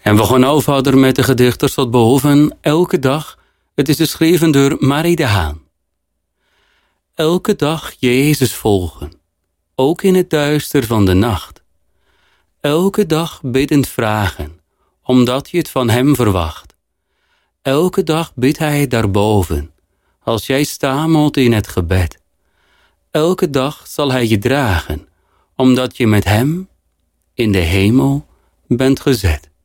En we gaan nou verder met de gedichters tot boven elke dag. Het is geschreven door Marie de Haan. Elke dag Jezus volgen, ook in het duister van de nacht. Elke dag biddend vragen, omdat je het van hem verwacht. Elke dag bidt hij daarboven, als jij stamelt in het gebed. Elke dag zal hij je dragen, omdat je met hem in de hemel bent gezet.